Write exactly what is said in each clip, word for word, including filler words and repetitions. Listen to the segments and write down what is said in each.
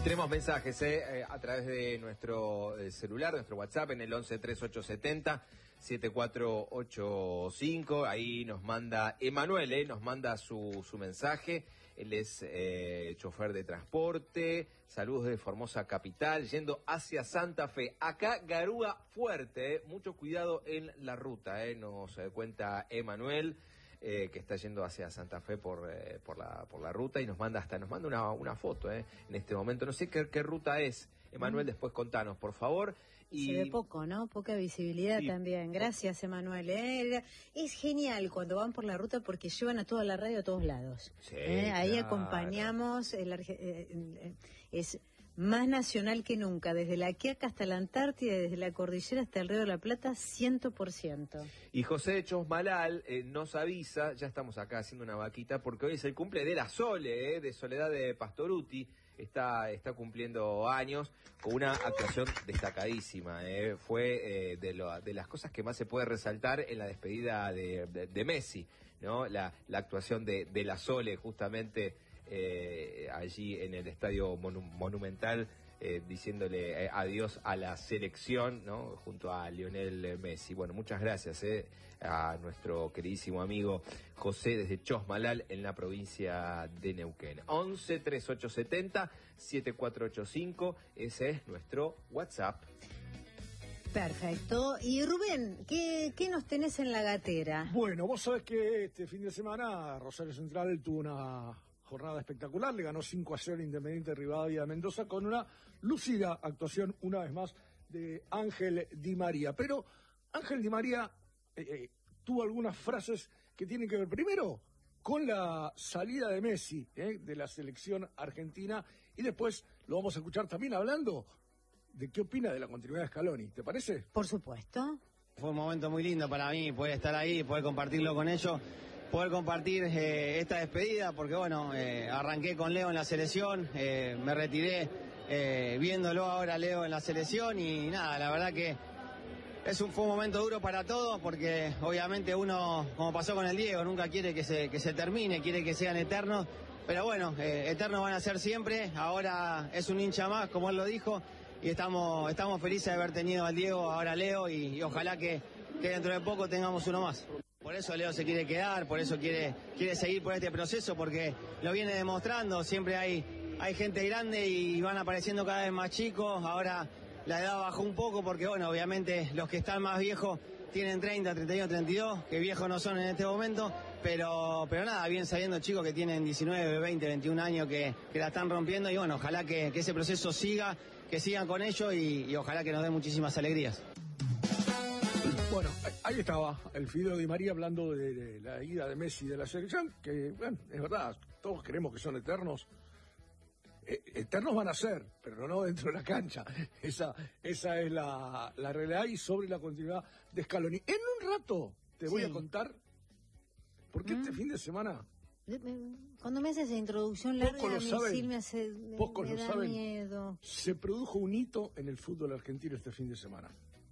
Tenemos mensajes eh, a través de nuestro eh, celular, nuestro WhatsApp en el once treinta y ocho setenta setenta y cuatro ochenta y cinco. Ahí nos manda Emanuel, eh, nos manda su, su mensaje. Él es eh, chofer de transporte. Saludos de Formosa Capital, yendo hacia Santa Fe. Acá Garúa fuerte, eh, mucho cuidado en la ruta, eh, nos eh, cuenta Emanuel. Eh, que está yendo hacia Santa Fe por, eh, por, la, por la ruta y nos manda hasta nos manda una, una foto eh, en este momento. No sé qué, qué ruta es, Emanuel, mm. después contanos, por favor. Y... Se ve poco, ¿no? Poca visibilidad sí. también. Gracias, Emanuel. ¿eh? Es genial cuando van por la ruta porque llevan a toda la radio a todos lados. Sí, ¿eh? Ahí claro. acompañamos, el, eh, es más nacional que nunca, desde la Quiaca hasta la Antártida, desde la cordillera hasta el Río de la Plata, cien por ciento. Y José de Chosmalal eh, nos avisa, ya estamos acá haciendo una vaquita, porque hoy es el cumple de la Sole, eh, de Soledad de Pastoruti, está, está cumpliendo años con una actuación destacadísima, eh. fue eh, de, lo, de las cosas que más se puede resaltar en la despedida de, de, de Messi, ¿no? La, la actuación de, de la Sole justamente eh, allí en el Estadio Monu Monumental, Eh, diciéndole eh, adiós a la selección, ¿no? Junto a Lionel Messi. Bueno, muchas gracias eh, a nuestro queridísimo amigo José desde Chosmalal en la provincia de Neuquén. once treinta y ocho setenta setenta y cuatro ochenta y cinco, ese es nuestro WhatsApp. Perfecto. Y Rubén, ¿qué, qué nos tenés en la gatera? Bueno, vos sabés que este fin de semana Rosario Central tuvo una jornada espectacular, le ganó cinco a cero Independiente Rivadavia de Mendoza con una lucida actuación, una vez más, de Ángel Di María. Pero Ángel Di María eh, eh, tuvo algunas frases que tienen que ver, primero, con la salida de Messi eh, de la selección argentina, y después lo vamos a escuchar también hablando de qué opina de la continuidad de Scaloni. ¿Te parece? Por supuesto. Fue un momento muy lindo para mí poder estar ahí, poder compartirlo con ellos, poder compartir eh, esta despedida, porque bueno, eh, arranqué con Leo en la selección, eh, me retiré eh, viéndolo ahora Leo en la selección y nada, la verdad que es un, fue un momento duro para todos, porque obviamente uno, como pasó con el Diego, nunca quiere que se, que se termine, quiere que sean eternos, pero bueno, eh, eternos van a ser siempre. Ahora es un hincha más, como él lo dijo, y estamos, estamos felices de haber tenido al Diego, ahora Leo, y, y ojalá que, que dentro de poco tengamos uno más. Por eso Leo se quiere quedar, por eso quiere, quiere seguir por este proceso, porque lo viene demostrando. Siempre hay, hay gente grande y van apareciendo cada vez más chicos. Ahora la edad bajó un poco porque, bueno, obviamente los que están más viejos tienen treinta, treinta y uno, treinta y dos, que viejos no son en este momento, pero, pero nada, vienen saliendo chicos que tienen diecinueve, veinte, veintiún años que, que la están rompiendo, y bueno, ojalá que, que ese proceso siga, que sigan con ellos y, y ojalá que nos den muchísimas alegrías. Bueno, ahí estaba el Fideo Di María hablando de, de la ida de Messi de la selección, que, bueno, es verdad, todos creemos que son eternos. Eh, eternos van a ser, pero no dentro de la cancha. Esa, esa es la, la realidad. Y sobre la continuidad de Scaloni, en un rato te voy sí. a contar, porque mm. este fin de semana... Cuando me haces esa introducción larga, poco lo saben, me hace me, poco me lo da saben, miedo. Se produjo un hito en el fútbol argentino este fin de semana.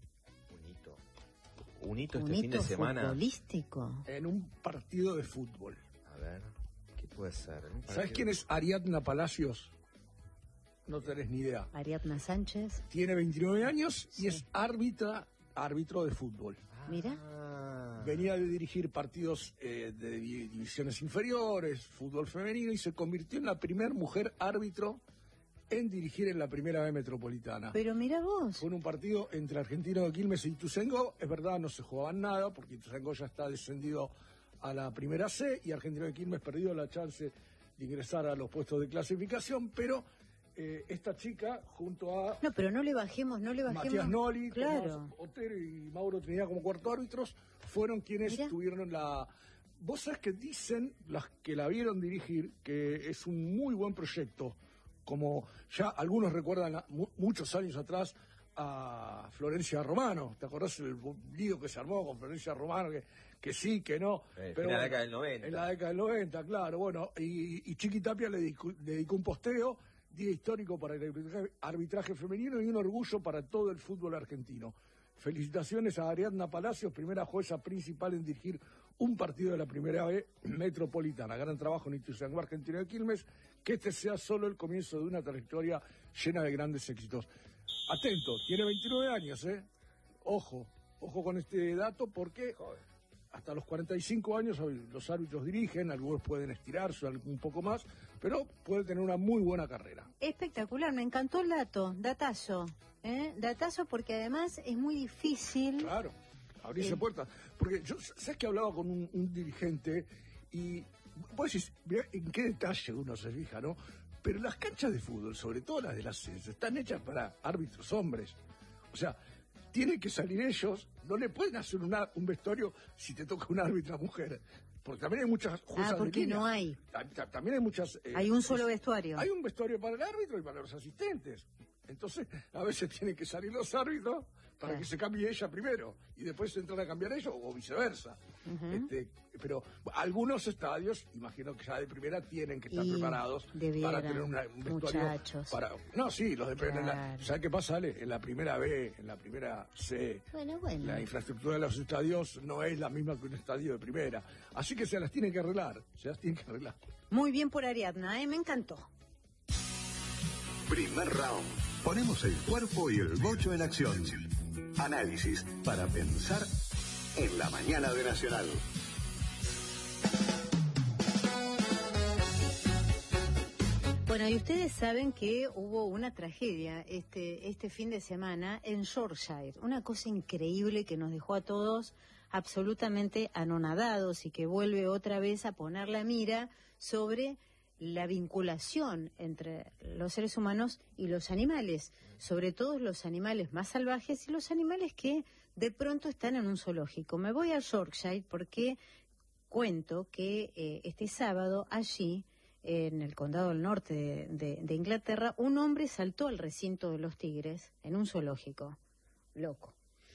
Un hito este un fin hito de semana. futbolístico. En un partido de fútbol. A ver, ¿qué puede ser? ¿Sabes quién es Ariadna Palacios? No tenés ni idea. Ariadna Sánchez. Tiene veintinueve años sí. y es árbitra, árbitro de fútbol. Ah. Mira. Venía de dirigir partidos eh, de divisiones inferiores, fútbol femenino, y se convirtió en la primer mujer árbitro en dirigir en la primera B metropolitana. Pero mira vos. Fue en un partido entre Argentino de Quilmes y Ituzaingó. Es verdad, no se jugaban nada, porque Ituzaingó ya está descendido a la primera C y Argentino de Quilmes perdió la chance de ingresar a los puestos de clasificación, pero eh, esta chica, junto a... No, pero no le bajemos, no le bajemos... Matías Noli, claro. Tomás Otero y Mauro Trinidad como cuarto árbitros, fueron quienes Mirá. tuvieron la... Vos sabés que dicen, las que la vieron dirigir, que es un muy buen proyecto. Como ya algunos recuerdan a, mu muchos años atrás a Florencia Romano. ¿Te acordás el lío que se armó con Florencia Romano? Que, que sí, que no. Eh, pero en la bueno, década del noventa. En la década del noventa, claro. Bueno, y, y Chiqui Tapia le dedicó, le dedicó un posteo, día histórico para el arbitraje, arbitraje femenino y un orgullo para todo el fútbol argentino. Felicitaciones a Ariadna Palacios, primera jueza principal en dirigir un partido de la primera B metropolitana. Gran trabajo en Ituzaingó, Argentino de Quilmes, que este sea solo el comienzo de una trayectoria llena de grandes éxitos. Atento, tiene veintinueve años, ¿eh? Ojo, ojo con este dato porque hasta los cuarenta y cinco años los árbitros dirigen, algunos pueden estirarse un poco más, pero puede tener una muy buena carrera. Espectacular, me encantó el dato, datazo, ¿eh? Datazo porque además es muy difícil. Claro, abrirse eh. puertas. Porque yo, ¿sabes que hablaba con un, un dirigente y vos decís, mirá en qué detalle uno se fija, ¿no? Pero las canchas de fútbol, sobre todo las del ascenso, están hechas para árbitros hombres. O sea, tienen que salir ellos, no le pueden hacer una, un vestuario si te toca una árbitra mujer. Porque también hay muchas juezas Ah, porque de línea. no hay. También hay muchas... Eh, hay un solo vestuario. Hay un vestuario para el árbitro y para los asistentes. Entonces, a veces tienen que salir los árbitros para claro. que se cambie ella primero y después entran a cambiar ellos o viceversa. Uh-huh. Este, pero algunos estadios, imagino que ya de primera tienen que estar y preparados debiera, para tener una, un vestuario muchachos. Para, no, sí, los de claro. la, ¿sabes qué pasa, Ale? En la primera B, en la primera C, bueno, bueno. la infraestructura de los estadios no es la misma que un estadio de primera. Así que se las tienen que arreglar, se las tienen que arreglar. Muy bien por Ariadna, ¿eh? Me encantó. Primer round. Ponemos el cuerpo y el bocho en acción. Análisis para pensar en la mañana de Nacional. Bueno, y ustedes saben que hubo una tragedia este, este fin de semana en Yorkshire. Una cosa increíble que nos dejó a todos absolutamente anonadados y que vuelve otra vez a poner la mira sobre la vinculación entre los seres humanos y los animales, sobre todo los animales más salvajes y los animales que de pronto están en un zoológico. Me voy a Yorkshire porque cuento que eh, este sábado allí, en el condado del norte de, de, de Inglaterra, un hombre saltó al recinto de los tigres en un zoológico. Loco.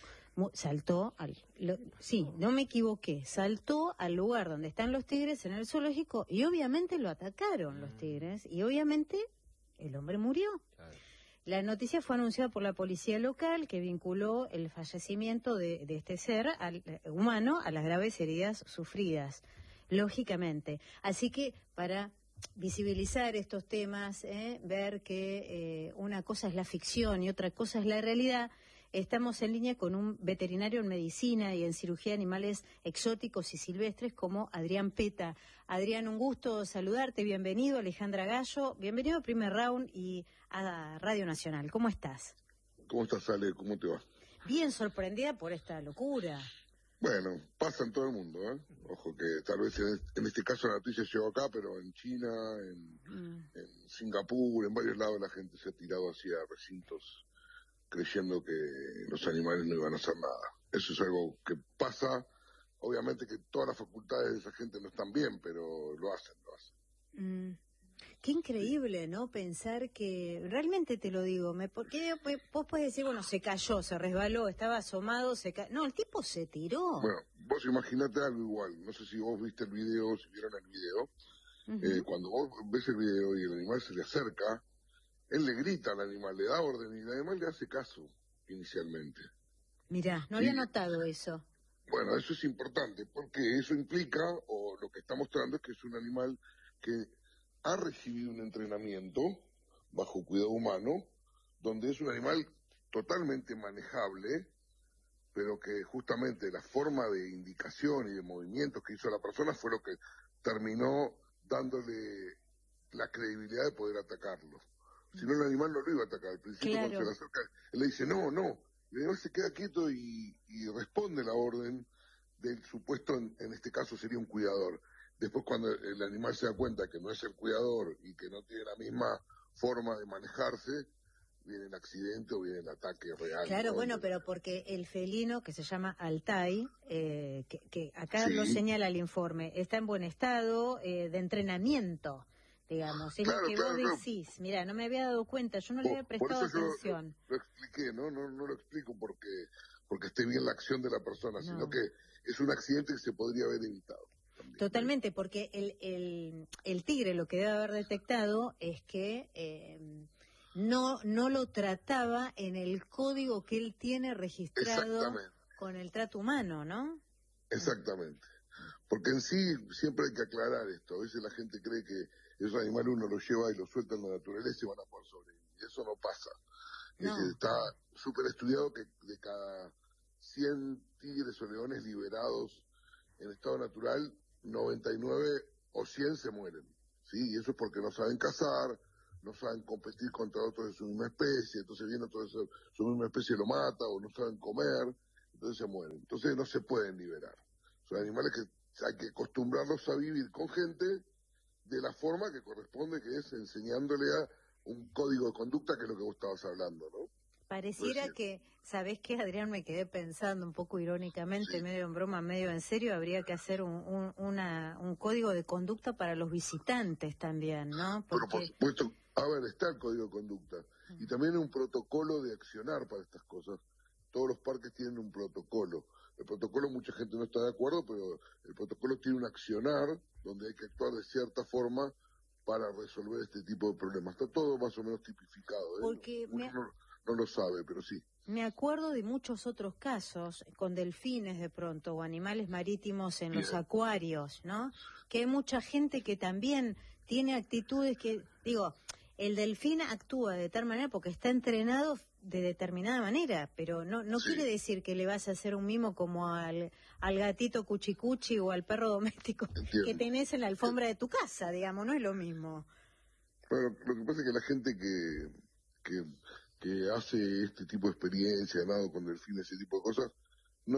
Saltó al... Lo, sí, no me equivoqué. Saltó al lugar donde están los tigres en el zoológico y obviamente lo atacaron los tigres y obviamente el hombre murió. Claro. La noticia fue anunciada por la policía local que vinculó el fallecimiento de, de este ser al, eh, humano a las graves heridas sufridas, lógicamente. Así que para visibilizar estos temas, eh, ver que eh, una cosa es la ficción y otra cosa es la realidad, estamos en línea con un veterinario en medicina y en cirugía de animales exóticos y silvestres como Adrián Peta. Adrián, un gusto saludarte, bienvenido. Alejandra Gallo, bienvenido a Primer Round y a Radio Nacional. ¿Cómo estás? ¿Cómo estás, Ale? ¿Cómo te va? Bien sorprendida por esta locura. Bueno, pasa en todo el mundo, ¿eh? Ojo que tal vez en, en este caso la noticia llegó acá, pero en China, en, mm. en Singapur, en varios lados la gente se ha tirado hacia recintos creyendo que los animales no iban a hacer nada. Eso es algo que pasa. Obviamente que todas las facultades de esa gente no están bien, pero lo hacen, lo hacen. Mm. Qué increíble, ¿no? Pensar que, realmente te lo digo, me, porque vos podés decir, bueno, se cayó, se resbaló, estaba asomado, se cayó. No, el tipo se tiró. Bueno, vos imaginate algo igual. No sé si vos viste el video, si vieron el video. Uh-huh. eh, cuando vos ves el video y el animal se le acerca, él le grita al animal, le da orden y el animal le hace caso inicialmente. Mirá, no sí. había notado eso. Bueno, eso es importante porque eso implica, o lo que está mostrando es que es un animal que ha recibido un entrenamiento bajo cuidado humano, donde es un animal totalmente manejable, pero que justamente la forma de indicación y de movimientos que hizo la persona fue lo que terminó dándole la credibilidad de poder atacarlo. Si no, el animal no lo iba a atacar. Al principio, claro. Cuando se le acerca, él le dice, no, no. Y el animal se queda quieto y, y responde la orden del supuesto, en, en este caso sería un cuidador. Después, cuando el animal se da cuenta que no es el cuidador y que no tiene la misma forma de manejarse, viene el accidente o viene el ataque real. Claro, ¿no? Bueno, pero porque el felino, que se llama Altai, eh, que, que acá sí. Lo señala el informe, está en buen estado eh, de entrenamiento, digamos. Es claro, lo que claro, vos decís. Claro. Mirá, no me había dado cuenta, yo no le había prestado atención. Lo, lo expliqué, ¿no? ¿no? No lo explico porque, porque esté bien la acción de la persona, no. Sino que es un accidente que se podría haber evitado. Totalmente, porque el, el, el tigre lo que debe haber detectado es que eh, no, no lo trataba en el código que él tiene registrado con el trato humano, ¿no? Exactamente. Porque en sí siempre hay que aclarar esto. A veces la gente cree que esos animales uno los lleva y los suelta en la naturaleza y van a poder sobrevivir. Eso no pasa. No. Es, está súper estudiado que de cada cien tigres o leones liberados en estado natural, noventa y nueve o cien se mueren, ¿sí? Y eso es porque no saben cazar, no saben competir contra otros de su misma especie, entonces viene otro de su, su misma especie y lo mata, o no saben comer, entonces se mueren. Entonces no se pueden liberar. Son animales que hay que acostumbrarlos a vivir con gente de la forma que corresponde, que es enseñándole a un código de conducta, que es lo que vos estabas hablando, ¿no? Pareciera que, ¿sabés qué, Adrián? Me quedé pensando un poco irónicamente, Sí. medio en broma, medio en serio, habría que hacer un, un, una, un código de conducta para los visitantes también, ¿no? Pero por Porque supuesto, a ver, está el código de conducta. Y también un protocolo de accionar para estas cosas. Todos los parques tienen un protocolo. El protocolo mucha gente no está de acuerdo, pero el protocolo tiene un accionar donde hay que actuar de cierta forma para resolver este tipo de problemas. Está todo más o menos tipificado, ¿eh? Porque Uno me- no, no lo sabe, pero sí. me acuerdo de muchos otros casos, con delfines de pronto, o animales marítimos en los Bien. acuarios, ¿no? Que hay mucha gente que también tiene actitudes que, digo, el delfín actúa de tal manera porque está entrenado de determinada manera, pero no no Sí. quiere decir que le vas a hacer un mimo como al, al gatito cuchicuchi o al perro doméstico Entiendo. que tenés en la alfombra de tu casa, digamos, no es lo mismo. Bueno, lo que pasa es que la gente que, que, que hace este tipo de experiencia, ha ganado con delfines, ese tipo de cosas, no,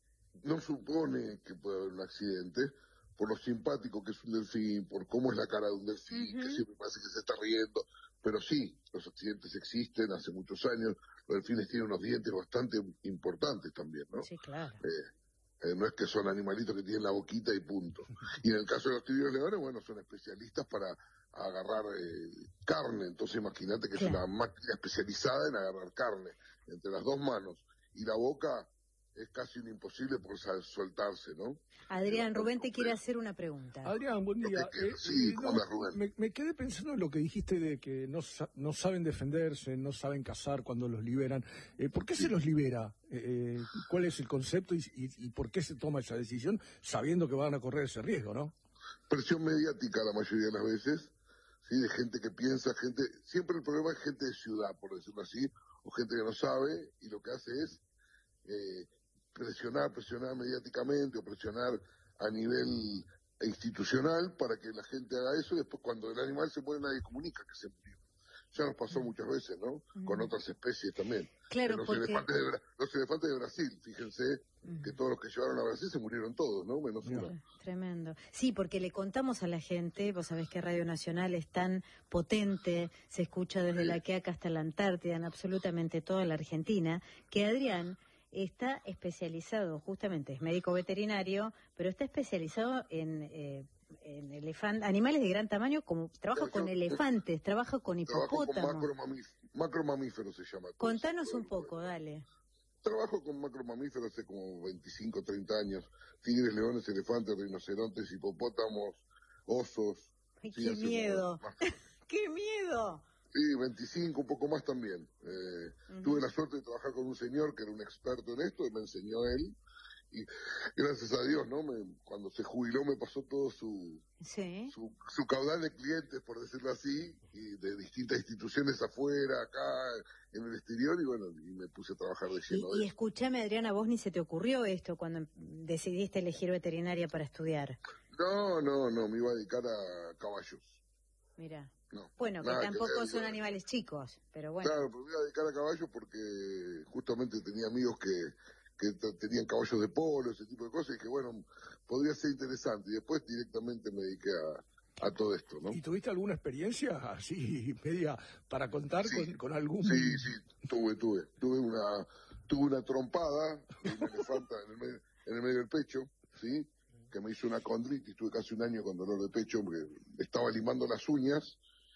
no supone que puede haber un accidente por lo simpático que es un delfín, por cómo es la cara de un delfín, Ujú. que siempre parece que se está riendo. Pero sí, los accidentes existen hace muchos años. Los delfines tienen unos dientes bastante importantes también, ¿no? Sí, claro. Eh, eh, no es que son animalitos que tienen la boquita y punto. Y en el caso de los tigres leones, bueno, son especialistas para agarrar eh, carne. Entonces imagínate que Claro. es una máquina especializada en agarrar carne. Entre las dos manos y la boca es casi un imposible por sal- soltarse, ¿no? Adrián, Es Rubén bastante te quiere complejo. hacer una pregunta. Adrián, buen día. Lo que- Eh, sí, eh, ¿cómo no, andas, Rubén? me, me quedé pensando en lo que dijiste de que no, sa- no saben defenderse, no saben cazar cuando los liberan. Eh, ¿Por qué se los libera? Eh, eh, ¿Cuál es el concepto y, y- y por qué se toma esa decisión sabiendo que van a correr ese riesgo, no? Presión mediática la mayoría de las veces, ¿sí? De gente que piensa, gente, siempre el problema es gente de ciudad, por decirlo así, o gente que no sabe, y lo que hace es eh, presionar, presionar mediáticamente o presionar a nivel institucional para que la gente haga eso, y después cuando el animal se muere nadie comunica que se murió. Ya nos pasó muchas veces, ¿no? Con otras especies también. Claro, Eh, los, porque- elefantes de, Bra- los elefantes de Brasil, fíjense que todos los que llevaron a Brasil se murieron todos, ¿no? Menos Mira. uno. Tremendo. Sí, porque le contamos a la gente, vos sabés que Radio Nacional es tan potente, se escucha desde la Quiaca hasta la Antártida, en absolutamente toda la Argentina, que Adrián está especializado, justamente es médico veterinario, pero está especializado en, eh, en elefan- animales de gran tamaño, como trabaja Claro, con yo- elefantes, trabaja con Trabajo con hipopótamos. macromamíferos, macromamíferos se llama. todo Contanos eso. un poco, dale. Trabajo con macromamíferos hace como veinticinco, treinta años. Tigres, leones, elefantes, rinocerontes, hipopótamos, osos. Ay, Sí, ¡qué hace miedo! como más- ¡Qué miedo! Sí, veinticinco, un poco más también. Eh, Ujú. Tuve la suerte de trabajar con un señor que era un experto en esto y me enseñó él. Y gracias a Dios, ¿no? Me, cuando se jubiló me pasó todo su, Sí. su, su caudal de clientes, por decirlo así, y de distintas instituciones afuera, acá, en el exterior, y bueno, y me puse a trabajar de Y, lleno de y eso. escúchame, Adriana, ¿vos ni se te ocurrió esto cuando decidiste elegir veterinaria para estudiar? No, no, no, me iba a dedicar a caballos. Mira. No, Bueno, que nada que tampoco ver, son yo- animales chicos, pero bueno. Claro, pero me iba a dedicar a caballos porque justamente tenía amigos que, que t- tenían caballos de polo, ese tipo de cosas, y que bueno, podría ser interesante. Y después directamente me dediqué a, a todo esto, ¿no? ¿Y tuviste alguna experiencia así, media, para contar Sí. con, con algún... Sí, sí, tuve, tuve. Tuve una, tuve una trompada de una elefanta en el, medio, en el medio del pecho, ¿sí? Que me hizo una condritis, tuve casi un año con dolor de pecho porque estaba limando las uñas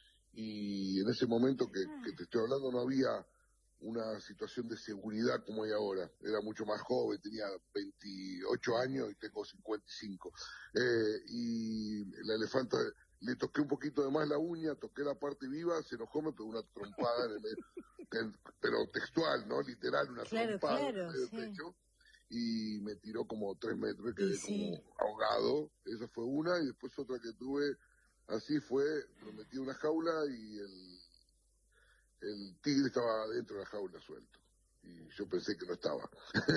y en ese momento que, que te estoy hablando no había una situación de seguridad como hay ahora. Era mucho más joven, tenía veintiocho años y tengo cincuenta y cinco. Eh, y la elefanta, le toqué un poquito de más la uña, toqué la parte viva, se enojó, me pegó una trompada en el medio, en- pero textual, ¿no? Literal, una Claro, trompada en claro, el medio sí. del pecho. Y me tiró como tres metros y Y quedé sí. como ahogado. Esa fue una, y después otra que tuve así fue, lo metí en una jaula y el, el tigre estaba dentro de la jaula suelto. Y yo pensé que no estaba.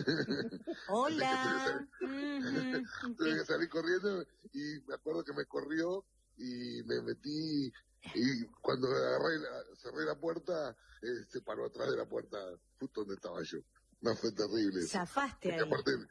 Hola. Tuve que salir corriendo y me acuerdo que me corrió y me metí y cuando agarré la, cerré la puerta, eh, se paró atrás de la puerta justo donde estaba yo. No, fue terrible. Zafaste ahí. Aparte,